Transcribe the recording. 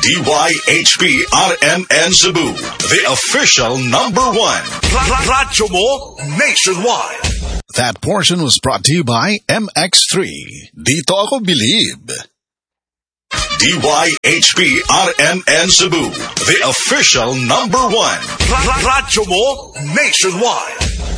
DYHP RMN Cebu, the official #1. Radyo mo nationwide. That portion was brought to you by MX3. Dito ako believe. DYHP RMN Cebu, the official #1. Radyo mo nationwide.